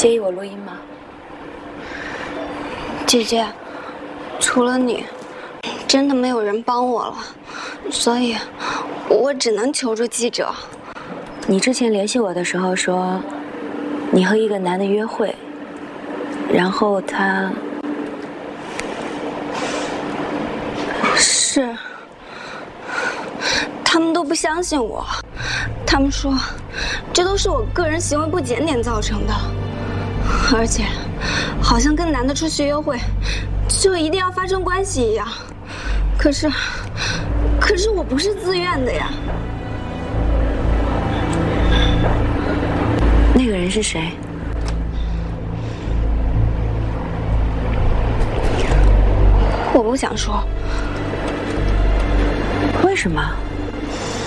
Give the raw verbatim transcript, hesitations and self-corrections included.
介意我录音吗？ 姐姐，除了你，真的没有人帮我了，所以，我只能求助记者。 你之前联系我的时候说，你和一个男的约会，然后他…… 是，他们都不相信我，他们说，这都是我个人行为不检点造成的，而且，好像跟男的出去约会，就一定要发生关系一样。可是，可是我不是自愿的呀。 那个人是谁？ 我不想说。 为什么？